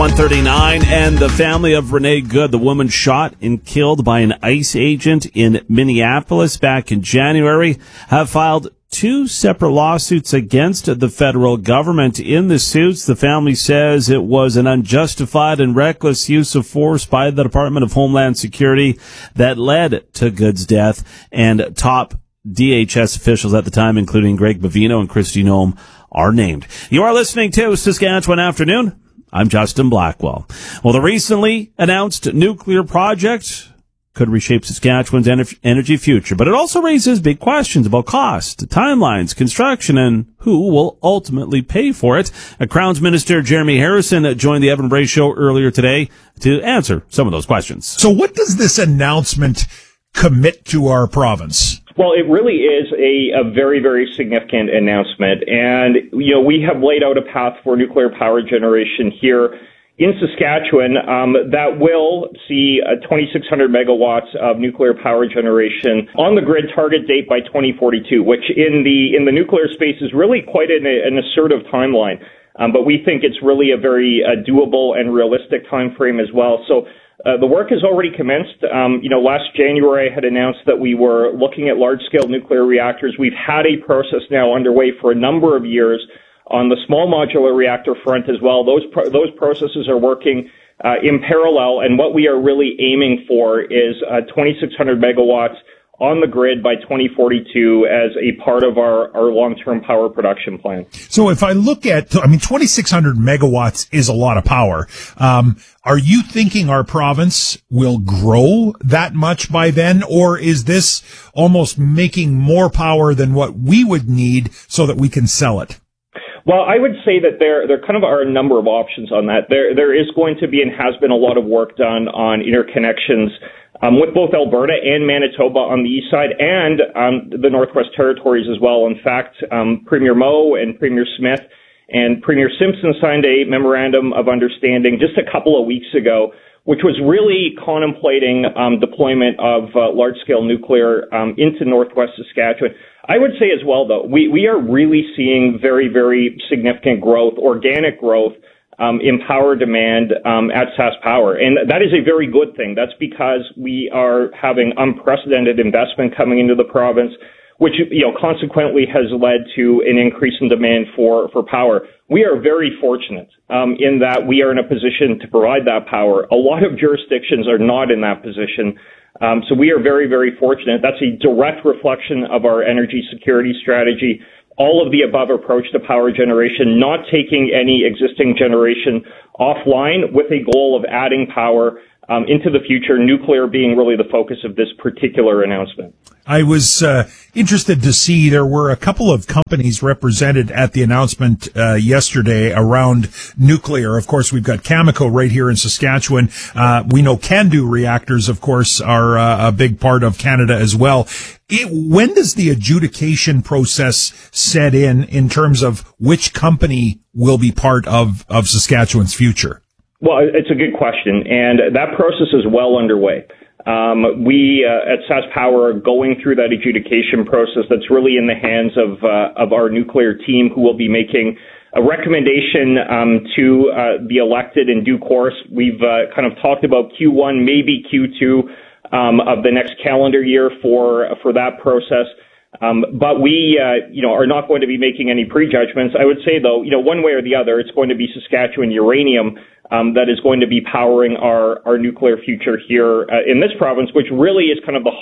1:39, and the family of Renee Good, the woman shot and killed by an ICE agent in Minneapolis back in January, have filed two separate lawsuits against the federal government. In the suits, the family says it was an unjustified and reckless use of force by the Department of Homeland Security that led to Good's death, and top DHS officials at the time, including Greg Bavino and Kristi Noem, are named. You are listening to Saskatchewan Afternoon. I'm Justin Blackwell. Well, the recently announced nuclear project could reshape Saskatchewan's energy future, but it also raises big questions about cost, timelines, construction, and who will ultimately pay for it. Crown's Minister Jeremy Harrison joined the Evan Bray Show earlier today to answer some of those questions. So what does this announcement commit to our province? Well, it really is a very, very significant announcement. And, we have laid out a path for nuclear power generation here in Saskatchewan that will see 2,600 megawatts of nuclear power generation on the grid, target date by 2042, which in the nuclear space is really quite an assertive timeline. But we think it's really a very doable and realistic time frame as well. So the work has already commenced. Last January I had announced that we were looking at large-scale nuclear reactors. We've had a process now underway for a number of years on the small modular reactor front as well. Those processes are working in parallel, and what we are really aiming for is 2,600 megawatts on the grid by 2042 as a part of our long-term power production plan. So if I look at, 2,600 megawatts is a lot of power. Are you thinking our province will grow that much by then, or is this almost making more power than what we would need so that we can sell it? Well, I would say that there kind of are a number of options on that. There is going to be and has been a lot of work done on interconnections with both Alberta and Manitoba on the east side and the Northwest Territories as well. In fact, Premier Moe and Premier Smith and Premier Simpson signed a memorandum of understanding just a couple of weeks ago, which was really contemplating deployment of large-scale nuclear into Northwest Saskatchewan. I would say as well, though, we are really seeing very, very significant growth, organic growth, in power demand at SaskPower. And that is a very good thing. That's because we are having unprecedented investment coming into the province, which consequently has led to an increase in demand for power. We are very fortunate in that we are in a position to provide that power. A lot of jurisdictions are not in that position. So we are very, very fortunate. That's a direct reflection of our energy security strategy. All of the above approach to power generation, not taking any existing generation offline with a goal of adding power into the future, nuclear being really the focus of this particular announcement. I was interested to see there were a couple of companies represented at the announcement yesterday around nuclear. Of course, we've got Cameco right here in Saskatchewan. We know CANDU reactors, of course, are a big part of Canada as well. When does the adjudication process set in terms of which company will be part of Saskatchewan's future? Well, it's a good question, and that process is well underway. We at SaskPower are going through that adjudication process that's really in the hands of our nuclear team, who will be making a recommendation to be elected in due course. We've kind of talked about Q1, maybe Q2 of the next calendar year for that process. But we, are not going to be making any prejudgments. I would say, though, one way or the other, it's going to be Saskatchewan uranium that is going to be powering our nuclear future here in this province, which really is kind of the